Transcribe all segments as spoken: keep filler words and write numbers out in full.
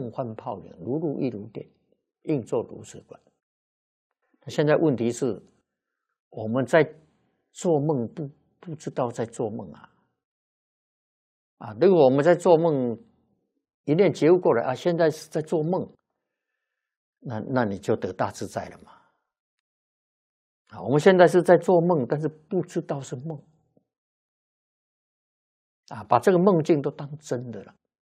梦幻泡影，如露亦如电，应作如是观。现在问题是，我们在做梦不不知道在做梦啊啊！如果我们在做梦，一念觉悟过来啊，现在是在做梦，那那你就得大自在了嘛。啊，我们现在是在做梦，但是不知道是梦啊，把这个梦境都当真的了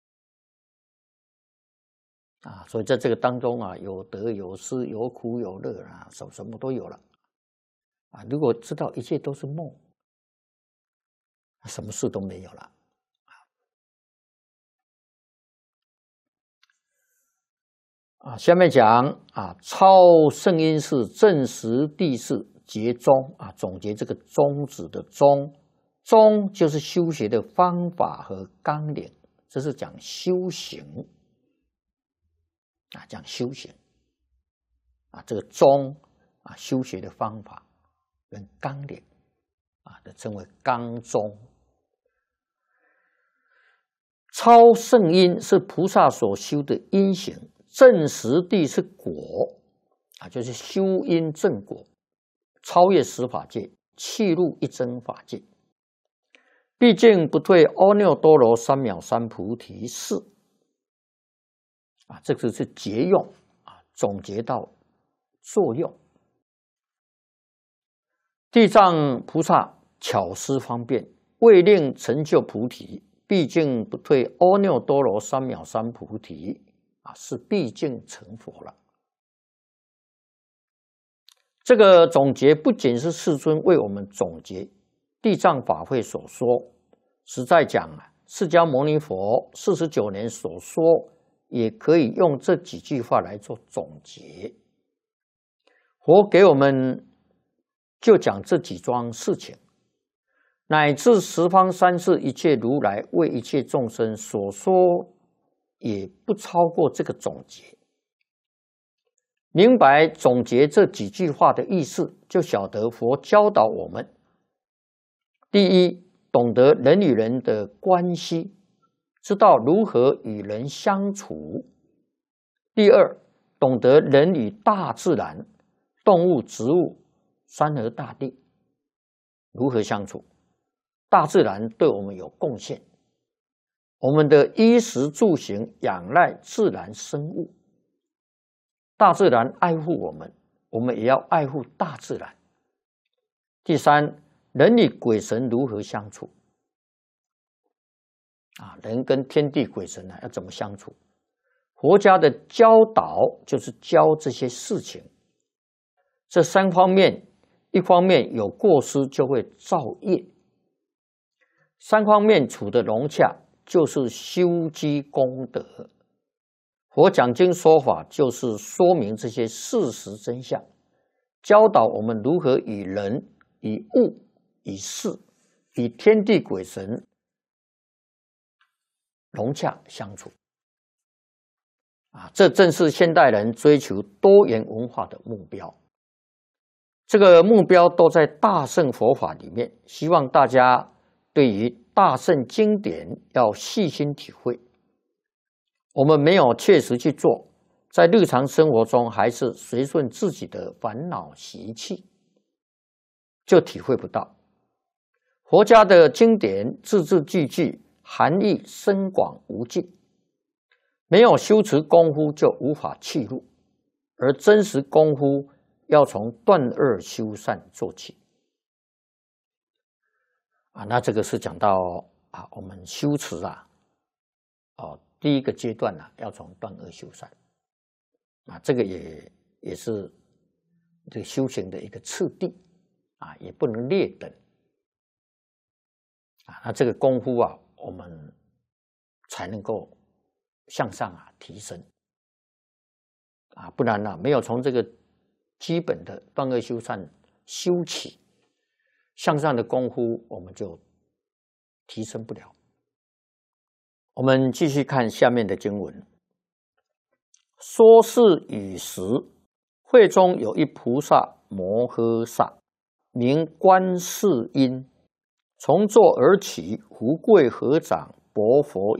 啊，所以在这个当中啊，有得有失，有苦有乐啊，什什么都有了啊。如果知道一切都是梦，什么事都没有了。啊，下面讲啊，超圣因是正实地是结宗啊，总结这个宗旨的宗，宗就是修学的方法和纲领，这是讲修行啊，讲修行啊，这个宗啊，修学的方法跟纲领啊，这称为纲宗。超圣因是菩萨所修的因行。正实地是果啊，就是修因正果，超越十法界，契入一真法界，毕竟不退阿耨多罗三藐三菩提是啊，这个是结用啊，总结到作用。地藏菩萨巧思方便，为令成就菩提，毕竟不退阿耨多罗三藐三菩提。啊，是毕竟成佛了。这个总结不仅是世尊为我们总结地藏法会所说，实在讲啊，释迦牟尼佛四十九年所说，也可以用这几句话来做总结。佛给我们就讲这几桩事情，乃至十方三世一切如来为一切众生所说。也不超过这个总结，明白总结这几句话的意思，就晓得佛教导我们：第一，懂得人与人的关系，知道如何与人相处；第二，懂得人与大自然、动物、植物、山河大地如何相处，大自然对我们有贡献。我们的衣食住行仰赖自然生物，大自然爱护我们，我们也要爱护大自然。第三，人与鬼神如何相处？啊，人跟天地鬼神呢要怎么相处？佛家的教导就是教这些事情。这三方面，一方面有过失就会造业，三方面处得融洽。就是修积功德。佛讲经说法，就是说明这些事实真相，教导我们如何与人、与物、与事、与天地鬼神融洽相处。啊，这正是现代人追求多元文化的目标。这个目标都在大乘佛法里面，希望大家对于大乘经典要细心体会。我们没有切实去做，在日常生活中还是随顺自己的烦恼习气，就体会不到佛家的经典字字句句含义深广无尽。没有修持功夫就无法契入，而真实功夫要从断恶修善做起。啊，那这个是讲到啊，我们修持啊，哦，第一个阶段呢、啊，要从断恶修善，啊，这个也也是这个修行的一个次第，啊，也不能劣等，啊，那这个功夫啊，我们才能够向上啊提升，啊，不然呢、啊，没有从这个基本的断恶修善修起。向上的功夫，我们就提升不了。我们继续看下面的经文。说是语时，会中有一菩萨摩诃萨，名观世音，从座而起，胡跪合掌，薄佛